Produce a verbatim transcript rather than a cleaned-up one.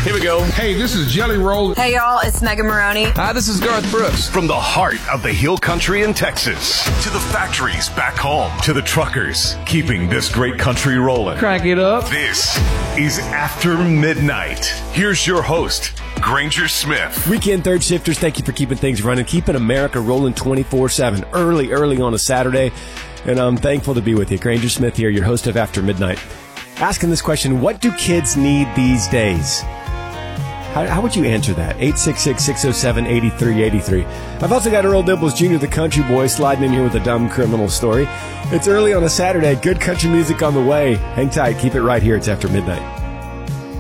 Here we go. Hey, this is Jelly Roll. Hey, y'all, it's Megan Maroney. Hi, this is Garth Brooks. From the heart of the Hill Country in Texas to the factories back home to the truckers keeping this great country rolling. Crank it up. This is After Midnight. Here's your host, Granger Smith. Weekend third shifters, thank you for keeping things running, keeping America rolling twenty-four seven, early, early on a Saturday. And I'm thankful to be with you. Granger Smith here, your host of After Midnight. Asking this question, what do kids need these days? How, how would you answer that? eight six six, six oh seven, eight three eight three. I've also got Earl Dimples Junior, the country boy, sliding in here with a dumb criminal story. It's early on a Saturday. Good country music on the way. Hang tight. Keep it right here. It's After Midnight.